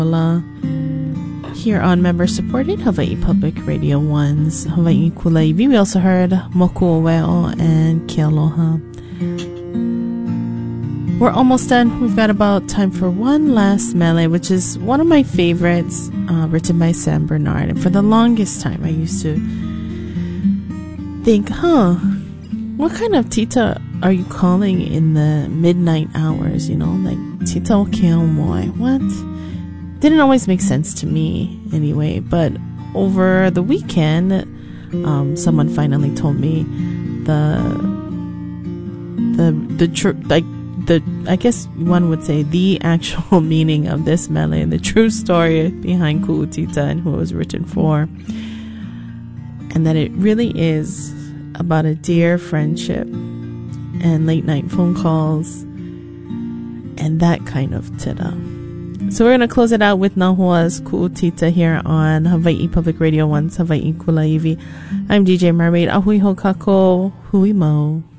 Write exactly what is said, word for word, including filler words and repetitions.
here on member-supported Hawaii Public Radio one's Hawaii Kulaiwi. We also heard Moku Oweo and Kealoha. We're almost done. We've got about time for one last mele, which is one of my favorites, uh, written by Sam Bernard. And for the longest time, I used to think, huh, what kind of tita are you calling in the midnight hours? You know, like tita o keaumoi. What? Didn't always make sense to me anyway. But over the weekend, um, someone finally told me the the the tr- like. The I guess one would say the actual meaning of this mele and the true story behind Ku'utita and who it was written for, and that it really is about a dear friendship and late night phone calls and that kind of tita. So we're gonna close it out with Nahua's Ku'utita here on Hawaii Public Radio one's Hawaii Kulaiwi. I'm D J Mermaid. Ahui ho kako, hui mo.